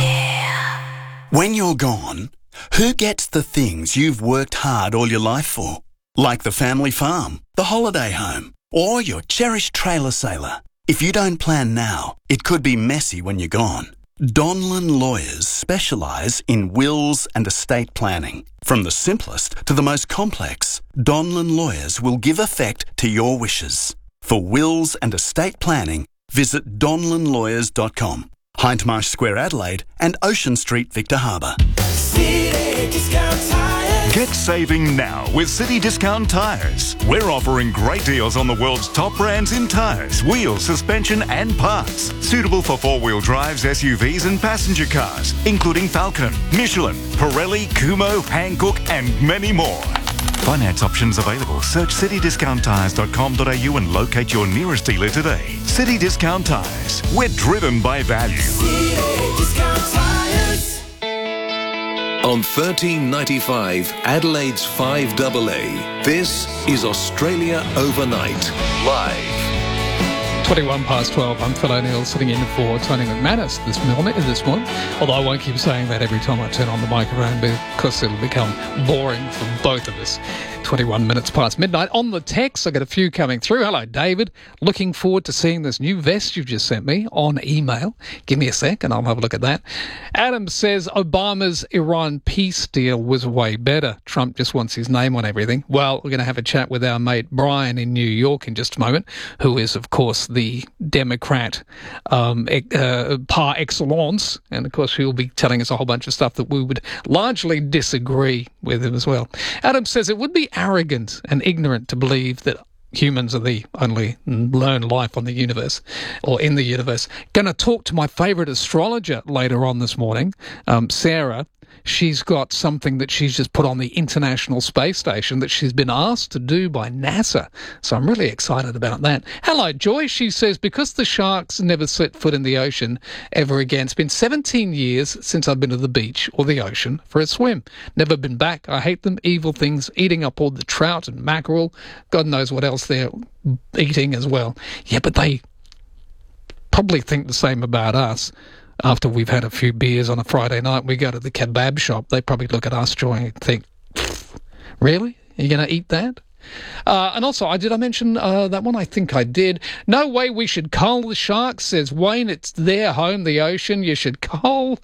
When you're gone, who gets the things you've worked hard all your life for? Like the family farm, the holiday home, or your cherished trailer sailor. If you don't plan now, it could be messy when you're gone. Donlan Lawyers specialise in wills and estate planning. From the simplest to the most complex, Donlan Lawyers will give effect to your wishes. For wills and estate planning, visit donlanlawyers.com. Hindmarsh Square, Adelaide, and Ocean Street, Victor Harbour. Get saving now with City Discount Tyres. We're offering great deals on the world's top brands in tyres, wheels, suspension and parts. Suitable for four-wheel drives, SUVs and passenger cars, including Falcon, Michelin, Pirelli, Kumho, Hankook and many more. Finance options available. Search citydiscounttyres.com.au and locate your nearest dealer today. City Discount Tyres. We're driven by value. City Discount Tyres. On 1395, Adelaide's 5AA, this is Australia Overnight, live. 21 past 12, I'm Phil O'Neill sitting in for Tony McManus this morning. Although I won't keep saying that every time I turn on the microphone because it'll become boring for both of us. 21 minutes past midnight. On the text, I got a few coming through. Hello, David. Looking forward to seeing this new vest you've just sent me on email. Give me a sec and I'll have a look at that. Adam says Obama's Iran peace deal was way better. Trump just wants his name on everything. Well, we're going to have a chat with our mate Brian in New York in just a moment, who is, of course, the Democrat par excellence. And, of course, he'll be telling us a whole bunch of stuff that we would largely disagree with him as well. Adam says it would be arrogant and ignorant to believe that humans are the only known life on the universe or in the universe. Going to talk to my favourite astrologer later on this morning, Sarah. She's got something that she's just put on the International Space Station that she's been asked to do by NASA. So I'm really excited about that. Hello, Joy. She says, because the sharks never set foot in the ocean ever again. It's been 17 years since I've been to the beach or the ocean for a swim. Never been back. I hate them. Evil things, eating up all the trout and mackerel. God knows what else they're eating as well. Yeah, but they probably think the same about us. After we've had a few beers on a Friday night, we go to the kebab shop. They probably look at us, Joy, and think, really? Are you going to eat that? And also, did I mention that one? I think I did. No way we should cull the sharks, says Wayne. It's their home, the ocean. You should cull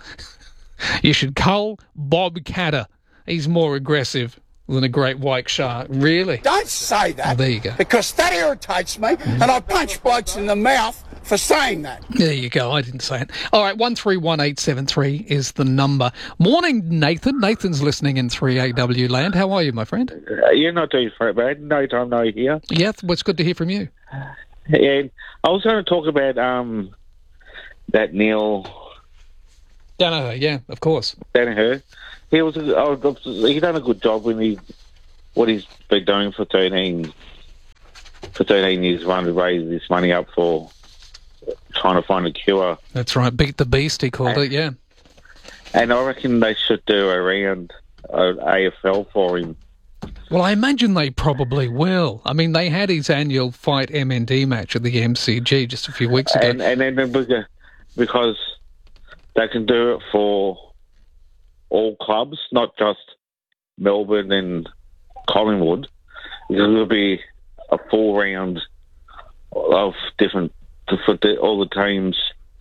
Bob Catter. He's more aggressive than a great white shark. Really? Don't say that. There you go. Because that irritates me, and I punch blokes in the mouth for saying that. There you go. I didn't say it. All right, 131873 is the number. Morning, Nathan. Nathan's listening in 3AW land. How are you, my friend? You're not doing very bad. No time, no here. Yeah, well, it's good to hear from you. Yeah, I was going to talk about that Neil Danaher. Yeah, of course. Danaher. He done a good job when what he's been doing for 13 years, trying to raise this money up for trying to find a cure. That's right. Beat the beast, he called it. Yeah. And I reckon they should do a round of AFL for him. Well, I imagine they probably will. I mean, they had his annual Fight MND match at the MCG just a few weeks ago. And then because they can do it for all clubs, not just Melbourne and Collingwood. It'll be a full round of different for all the teams,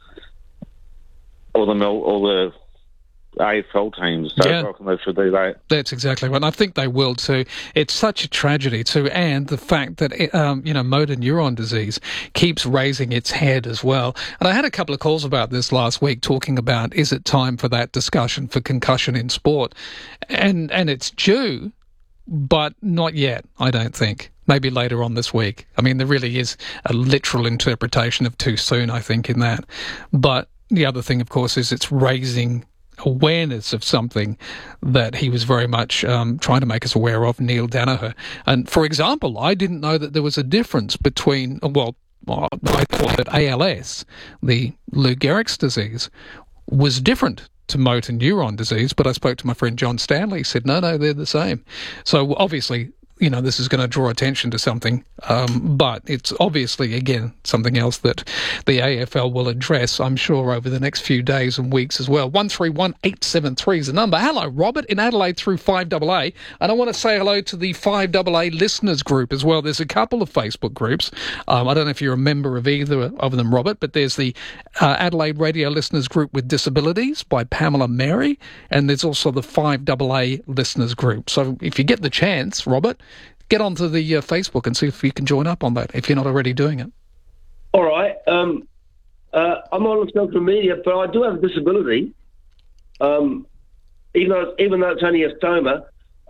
all the AFL teams. So I reckon they should do that. That's exactly right. And I think they will too. It's such a tragedy too, and the fact that motor neuron disease keeps raising its head as well. And I had a couple of calls about this last week, talking about is it time for that discussion for concussion in sport, and it's due, but not yet. I don't think. Maybe later on this week. I mean, there really is a literal interpretation of too soon, I think, in that. But the other thing, of course, is it's raising awareness of something that he was very much trying to make us aware of, Neil Danaher. And, for example, I didn't know that there was a difference between, I thought that ALS, the Lou Gehrig's disease, was different to motor neuron disease, but I spoke to my friend John Stanley. He said, no, they're the same. So, obviously, this is going to draw attention to something, but it's obviously, again, something else that the AFL will address, I'm sure, over the next few days and weeks as well. 131873 is the number. Hello, Robert, in Adelaide through 5AA. And I want to say hello to the 5AA listeners group as well. There's a couple of Facebook groups. I don't know if you're a member of either of them, Robert, but there's the Adelaide Radio Listeners Group with Disabilities by Pamela Mary, and there's also the 5AA listeners group. So if you get the chance, Robert, get onto the Facebook and see if you can join up on that, if you're not already doing it. All right. I'm on social media, but I do have a disability, even though it's only a stoma.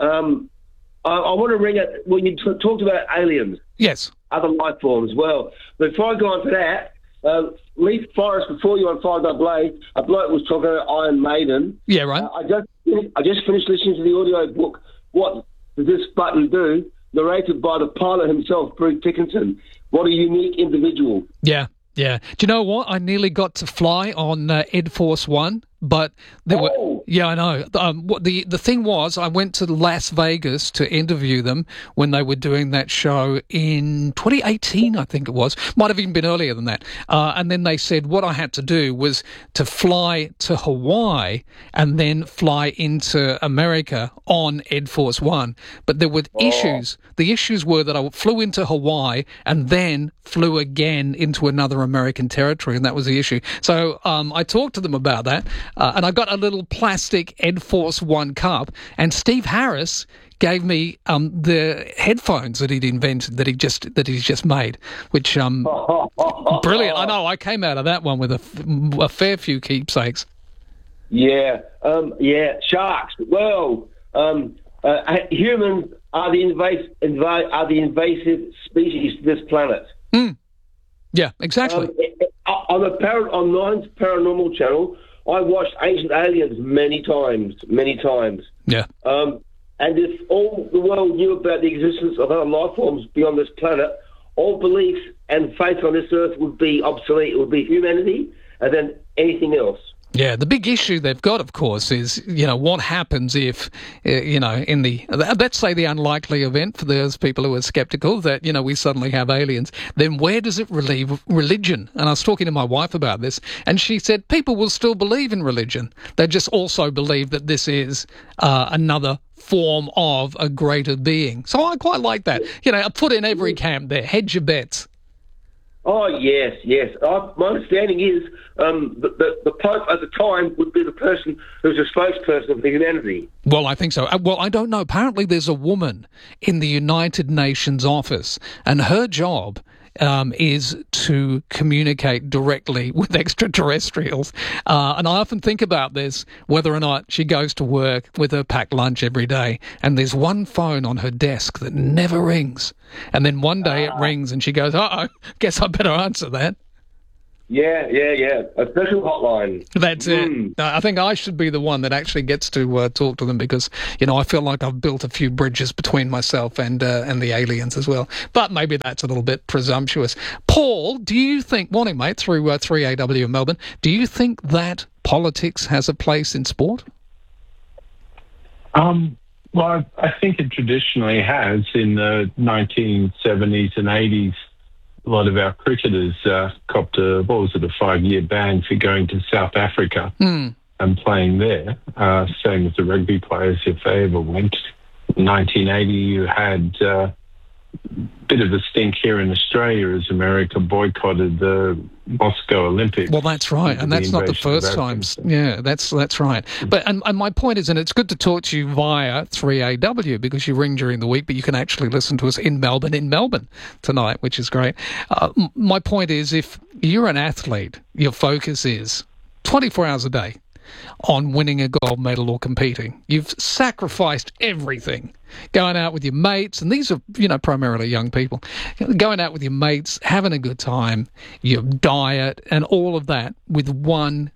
I want to ring it when you talked about aliens. Yes. Other life forms. Well, before I go on to that, Leaf Forest, before you on 5AA, a bloke was talking about Iron Maiden. Yeah, right. I just finished listening to the audio book, What Does This Button Do?, narrated by the pilot himself, Bruce Dickinson. What a unique individual. Yeah. Do you know what? I nearly got to fly on Ed Force One, but there were. Yeah, I know. The thing was, I went to Las Vegas to interview them when they were doing that show in 2018, I think it was. Might have even been earlier than that. And then they said what I had to do was to fly to Hawaii and then fly into America on Ed Force One. But there were issues. The issues were that I flew into Hawaii and then flew again into another American territory, and that was the issue. So I talked to them about that, and I got a little plastic Ed Force One cup, and Steve Harris gave me the headphones that he'd invented, that he's just made, which brilliant. I know, I came out of that one with a fair few keepsakes. Yeah, sharks. Well, humans are the invasive species to this planet. Yeah, exactly. On Nine's Paranormal Channel, I watched Ancient Aliens many times. Yeah. And if all the world knew about the existence of other life forms beyond this planet, all beliefs and faith on this earth would be obsolete. It would be humanity and then anything else. Yeah, the big issue they've got, of course, is, what happens if, in the, let's say the unlikely event for those people who are sceptical that, we suddenly have aliens, then where does it relieve religion? And I was talking to my wife about this, and she said people will still believe in religion. They just also believe that this is another form of a greater being. So I quite like that. Put in every camp there, hedge your bets. Oh, yes. My understanding is the Pope at the time would be the person who's a spokesperson for humanity. Well, I think so. Well, I don't know. Apparently there's a woman in the United Nations office, and her job is to communicate directly with extraterrestrials. And I often think about this, whether or not she goes to work with her packed lunch every day, and there's one phone on her desk that never rings. And then one day it rings and she goes, uh-oh, guess I better answer that. Yeah. A special hotline. That's it. I think I should be the one that actually gets to talk to them because, I feel like I've built a few bridges between myself and the aliens as well. But maybe that's a little bit presumptuous. Paul, do you think, morning mate, through 3AW in Melbourne, do you think that politics has a place in sport? Well, I think it traditionally has. In the 1970s and 80s, a lot of our cricketers copped a 5-year ban for going to South Africa and playing there, same as the rugby players if they ever went. In 1980, you had a bit of a stink here in Australia as America boycotted the Moscow Olympics. Well, that's right, and that's not the first time. Yeah, that's right. But and my point is, and it's good to talk to you via 3AW because you ring during the week, but you can actually listen to us in Melbourne tonight, which is great. My point is, if you're an athlete, your focus is 24 hours a day on winning a gold medal or competing. You've sacrificed everything. Going out with your mates, and these are, primarily young people, going out with your mates, having a good time, your diet, and all of that with one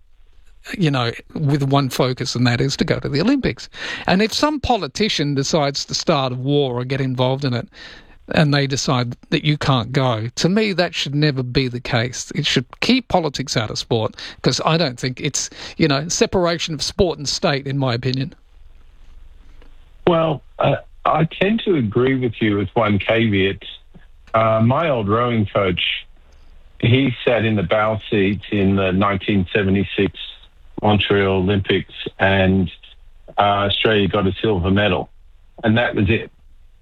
focus, and that is to go to the Olympics. And if some politician decides to start a war or get involved in it, and they decide that you can't go, to me, that should never be the case. It should keep politics out of sport, because I don't think it's, separation of sport and state, in my opinion. Well, I tend to agree with you with one caveat. My old rowing coach, he sat in the bow seat in the 1976 Montreal Olympics, and Australia got a silver medal, and that was it.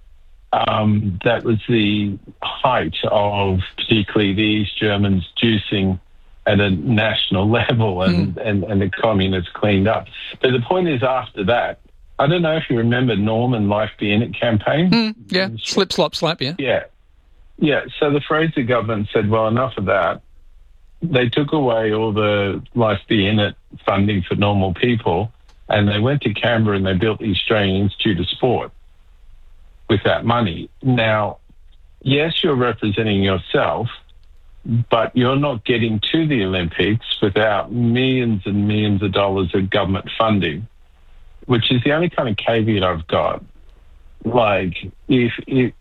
That was the height of particularly the East Germans juicing at a national level, and the communists cleaned up. But the point is, after that, I don't know if you remember Norman Life Be In It campaign. Yeah, slip, slop, slap, yeah. Yeah, so the Fraser government said, well, enough of that. They took away all the Life Be In It funding for normal people, and they went to Canberra and they built the Australian Institute of Sport with that money. Now, yes, you're representing yourself, but you're not getting to the Olympics without millions and millions of dollars of government funding, which is the only kind of caveat I've got. Like, if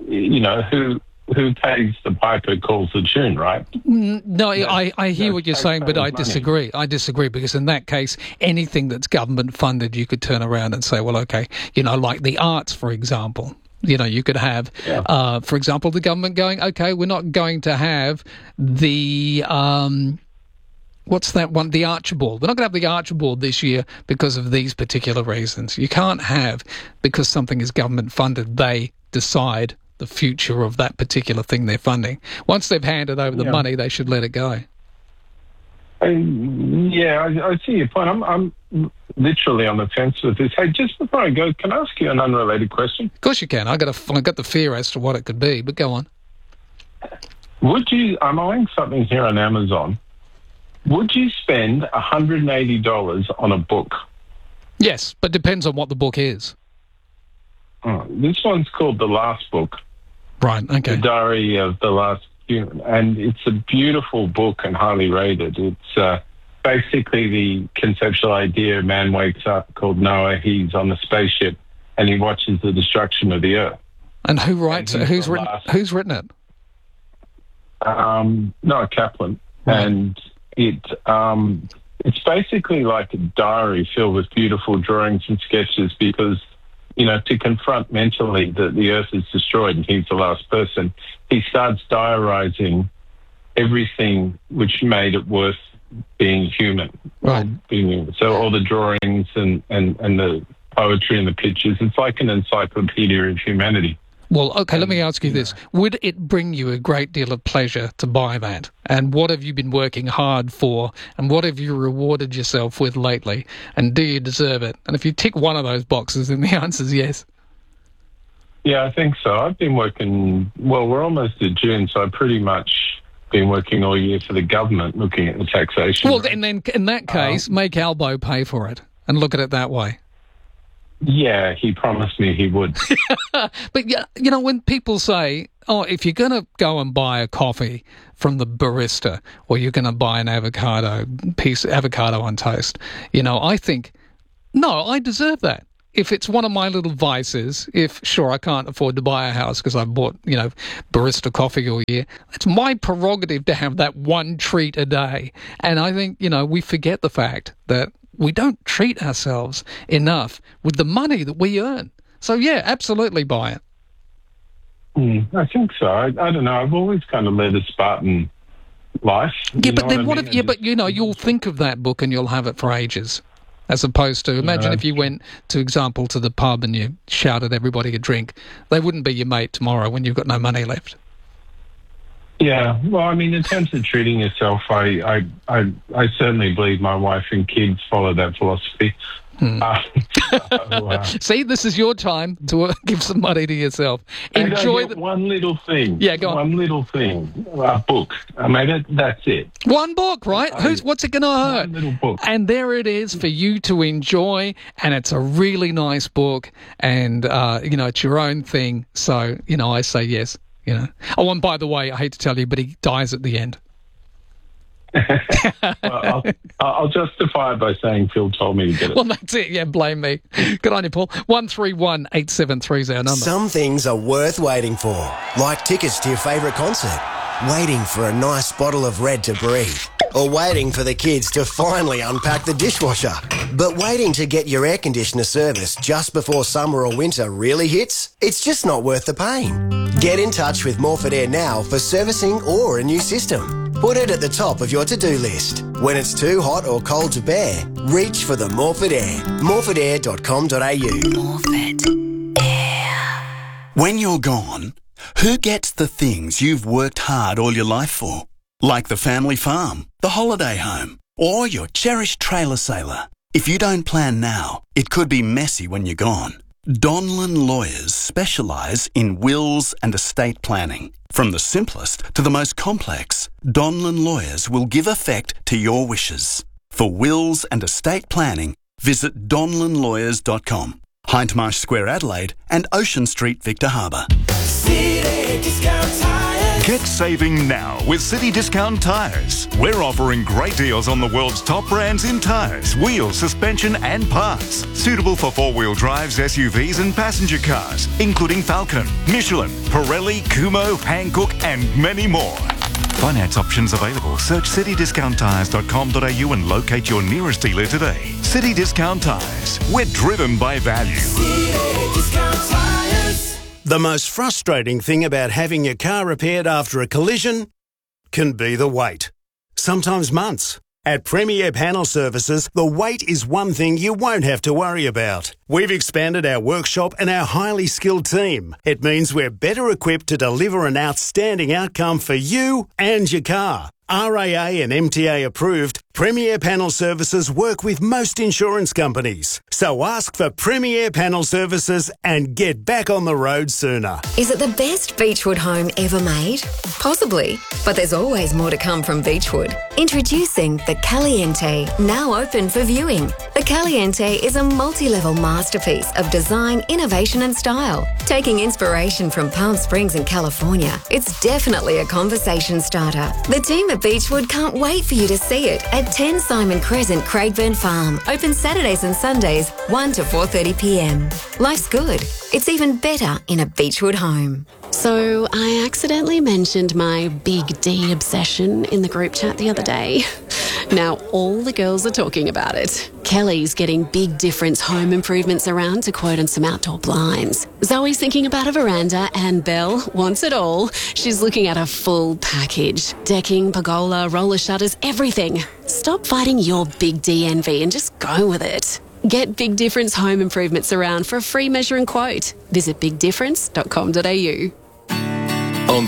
who pays the piper calls the tune, right? No, I hear what you're saying, but I disagree. I disagree because in that case, anything that's government funded, you could turn around and say, well, okay, like the arts, for example. You could have, for example, the government going, okay, we're not going to have the, what's that one? The Archibald. We're not going to have the Archibald this year because of these particular reasons. You can't have, because something is government funded, they decide the future of that particular thing they're funding. Once they've handed over the money, they should let it go. I see your point. I'm literally on the fence with this. Hey, just before I go, can I ask you an unrelated question? Of course you can. I got the fear as to what it could be, but go on. I'm eyeing something here on Amazon. Would you spend $180 on a book? Yes, but depends on what the book is. This one's called The Last Book. Right, okay. The Diary of the Last Human. And it's a beautiful book and highly rated. It's basically the conceptual idea: a man wakes up called Noah, he's on the spaceship, and he watches the destruction of the Earth. And who writes it? Who's written it? Noah Kaplan. Right. And it's basically like a diary filled with beautiful drawings and sketches because, to confront mentally that the Earth is destroyed and he's the last person, he starts diarizing everything which made it worth being human. Right. So all the drawings and the poetry and the pictures, it's like an encyclopedia of humanity. Well, okay, let me ask you this. Would it bring you a great deal of pleasure to buy that? And what have you been working hard for? And what have you rewarded yourself with lately? And do you deserve it? And if you tick one of those boxes, then the answer is yes. Yeah, I think so. I've been working, well, we're almost at June, so I've pretty much been working all year for the government looking at the taxation. Well, and then in that case, make Albo pay for it and look at it that way. Yeah, he promised me he would. But, you know, when people say, oh, if you're going to go and buy a coffee from the barista or you're going to buy an avocado on toast, you know, I think, no, I deserve that. If it's one of my little vices, sure, I can't afford to buy a house because I've bought, you know, barista coffee all year, it's my prerogative to have that one treat a day. And I think, you know, we forget the fact that we don't treat ourselves enough with the money that we earn. So, yeah, absolutely buy it. I think so. I don't know. I've always kind of led a Spartan life. Yeah, but then but, you know, you'll think of that book and you'll have it for ages. As opposed to, imagine if you went, to example, to the pub and you shouted everybody a drink. They wouldn't be your mate tomorrow when you've got no money left. Yeah, well, I mean, in terms of treating yourself, I certainly believe my wife and kids follow that philosophy. See, this is your time to give some money to yourself. Enjoy one little thing. Yeah, go on. One little thing. A book. I mean, that's it. One book, right? What's it going to hurt? One little book. And there it is for you to enjoy, and it's a really nice book, and you know, it's your own thing. So, you know, I say yes. You know. Oh, and by the way, I hate to tell you, but he dies at the end. Well, I'll justify it by saying Phil told me to get it. Well, that's it. Yeah, blame me. Good on you, Paul. 131873 is our number. Some things are worth waiting for, like tickets to your favourite concert, waiting for a nice bottle of Red to breathe, or waiting for the kids to finally unpack the dishwasher. But waiting to get your air conditioner serviced just before summer or winter really hits? It's just not worth the pain. Get in touch with Morford Air now for servicing or a new system. Put it at the top of your to-do list. When it's too hot or cold to bear, reach for the Morford Air. morfordair.com.au. Morford Air. When you're gone, who gets the things you've worked hard all your life for? Like the family farm, the holiday home, or your cherished trailer sailor. If you don't plan now, it could be messy when you're gone. Donlan Lawyers specialise in wills and estate planning. From the simplest to the most complex, Donlan Lawyers will give effect to your wishes. For wills and estate planning, visit donlanlawyers.com. Hindmarsh Square, Adelaide, and Ocean Street, Victor Harbour. Get saving now with City Discount Tyres. We're offering great deals on the world's top brands in tyres, wheels, suspension and parts. Suitable for four-wheel drives, SUVs and passenger cars, including Falcon, Michelin, Pirelli, Kumho, Hankook and many more. Finance options available. Search citydiscounttyres.com.au and locate your nearest dealer today. City Discount Tyres. We're driven by value. City Discount Tyres. The most frustrating thing about having your car repaired after a collision can be the wait. Sometimes months. At Premier Panel Services, the wait is one thing you won't have to worry about. We've expanded our workshop and our highly skilled team. It means we're better equipped to deliver an outstanding outcome for you and your car. RAA and MTA approved, Premier Panel Services work with most insurance companies. So ask for Premier Panel Services and get back on the road sooner. Is it the best Beechwood home ever made? Possibly, but there's always more to come from Beechwood. Introducing the Caliente, now open for viewing. The Caliente is a multi-level masterpiece of design, innovation and style. Taking inspiration from Palm Springs in California, it's definitely a conversation starter. The team at Beechwood can't wait for you to see it at 10 Simon Crescent, Craigburn Farm. Open Saturdays and Sundays, 1 to 4:30 p.m. Life's good. It's even better in a Beechwood home. So I accidentally mentioned my Big D obsession in the group chat the other day. Now all the girls are talking about it. Kelly's getting big difference home improvements around to quote on some outdoor blinds. Zoe's thinking about a veranda and Belle wants it all. She's looking at a full package. Decking, pergola, roller shutters, everything. Stop fighting your Big D envy and just go with it. Get Big Difference home improvements around for a free measure and quote. Visit bigdifference.com.au. On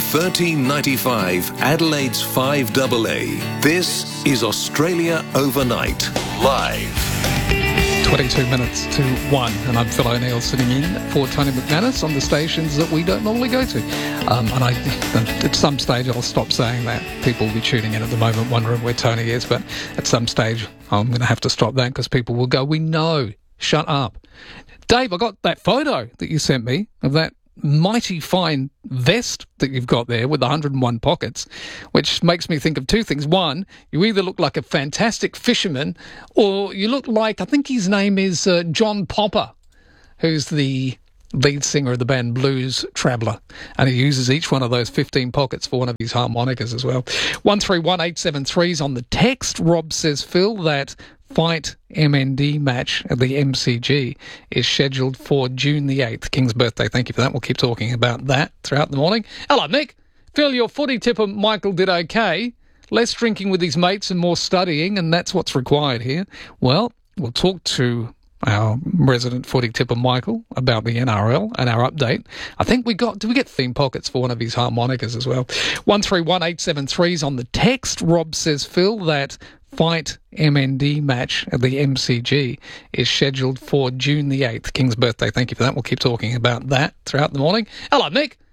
1395 Adelaide's 5AA, this is Australia Overnight, live. 22 minutes to 1, and I'm Phil O'Neill sitting in for Tony McManus on the stations that we don't normally go to. And at some stage I'll stop saying that. People will be tuning in at the moment wondering where Tony is, but at some stage I'm going to have to stop that because people will go, we know, shut up. Dave, I got that photo that you sent me of that mighty fine vest that you've got there with 101 pockets, which makes me think of two things. One, you either look like a fantastic fisherman or you look like, I think his name is John Popper, who's the lead singer of the band Blues Traveller, and he uses each one of those 15 pockets for one of his harmonicas as well. 131873 is on the text. Rob says, Phil, that Fight MND match at the MCG is scheduled for June the 8th, King's birthday. Thank you for that. We'll keep talking about that throughout the morning. Hello, Nick. Phil, your footy tipper Michael did okay. Less drinking with his mates and more studying, and that's what's required here. Well, we'll talk to our resident footy tipper Michael about the NRL and our update. I think did we get theme pockets for one of his harmonicas as well? 131873 is on the text. Rob says, Phil, that Fight MND match at the MCG is scheduled for June the 8th, King's birthday. Thank you for that. We'll keep talking about that throughout the morning. Hello, Nick.